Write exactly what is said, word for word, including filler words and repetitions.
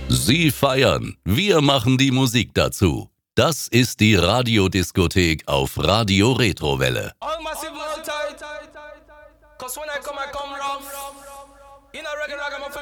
Sie feiern, wir machen die Musik dazu. Das ist die Radiodiskothek auf Radio Retrowelle. All massive, all tight. Cause when I come, I come rough. In a reggae,